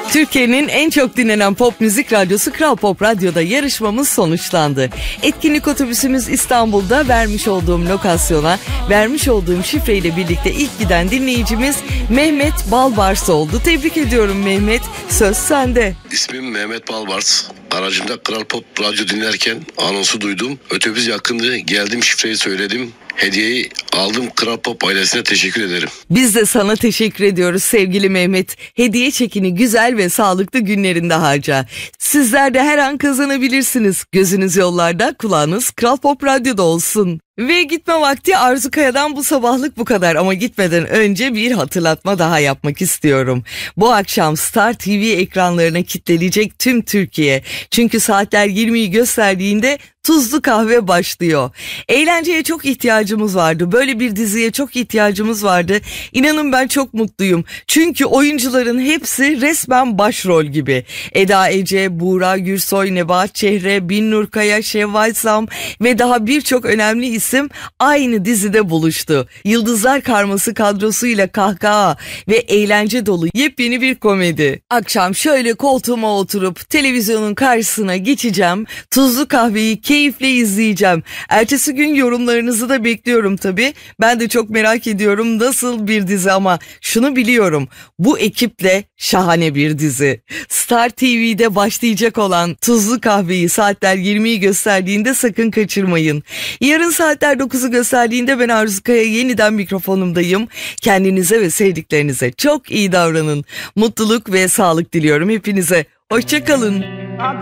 Türkiye'nin en çok dinlenen pop müzik radyosu Kral Pop Radyo'da yarışmamız sonuçlandı. Etkinlik otobüsümüz İstanbul'da vermiş olduğum lokasyona, vermiş olduğum şifreyle birlikte ilk giden dinleyicimiz Mehmet Balbars oldu. Tebrik ediyorum Mehmet. Söz sende. İsmim Mehmet Balbars. Aracımda Kral Pop Radyo dinlerken anonsu duydum. Otobüs yakındı. Geldim, şifreyi söyledim. Hediyeyi aldım. Kral Pop ailesine teşekkür ederim. Biz de sana teşekkür ediyoruz sevgili Mehmet. Hediye çekini güzel ve sağlıklı günlerinde harca. Sizler de her an kazanabilirsiniz. Gözünüz yollarda, kulağınız Kral Pop Radyo'da olsun. Ve gitme vakti. Arzu Kaya'dan bu sabahlık bu kadar ama gitmeden önce bir hatırlatma daha yapmak istiyorum. Bu akşam Star TV ekranlarına kitlenecek tüm Türkiye. Çünkü saatler 20'yi gösterdiğinde Tuzlu Kahve başlıyor. Eğlenceye çok ihtiyacımız vardı. Böyle bir diziye çok ihtiyacımız vardı. İnanın ben çok mutluyum. Çünkü oyuncuların hepsi resmen başrol gibi. Eda Ece, Buğra Gürsoy, Nebahat Çehre, Binnur Kaya, Şevval Sam ve daha birçok önemli isim aynı dizide buluştu. Yıldızlar Karması kadrosuyla kahkaha ve eğlence dolu yepyeni bir komedi. Akşam şöyle koltuğuma oturup televizyonun karşısına geçeceğim. Tuzlu Kahve'yi keyifle izleyeceğim. Ertesi gün yorumlarınızı da bekliyorum tabii. Ben de çok merak ediyorum nasıl bir dizi ama şunu biliyorum. Bu ekiple şahane bir dizi. Star TV'de başlayacak olan Tuzlu Kahve'yi saatler 20'yi gösterdiğinde sakın kaçırmayın. Yarın saatler 9'u gösterdiğinde ben Arzu Kaya yeniden mikrofonumdayım. Kendinize ve sevdiklerinize çok iyi davranın. Mutluluk ve sağlık diliyorum hepinize. Hoşça kalın.